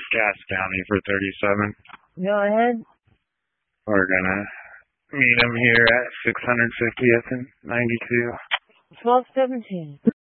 Cass County for 37. Go ahead. We're gonna meet him here at 650th and 92. 1217.